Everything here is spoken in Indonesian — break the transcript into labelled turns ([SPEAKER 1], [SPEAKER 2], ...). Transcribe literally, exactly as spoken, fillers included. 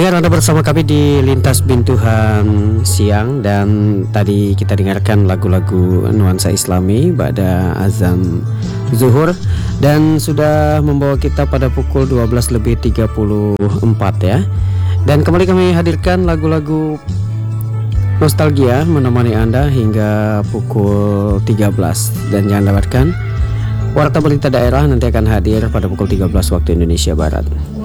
[SPEAKER 1] Pendengar, Anda bersama kami di Lintas Bintuhan Siang. Dan tadi kita dengarkan lagu-lagu nuansa Islami pada azan zuhur. Dan sudah membawa kita pada pukul dua belas lebih tiga puluh empat ya. Dan kembali kami hadirkan lagu-lagu nostalgia menemani Anda hingga pukul tiga belas. Dan jangan lewatkan Warta Berita Daerah nanti akan hadir pada pukul tiga belas waktu Indonesia Barat.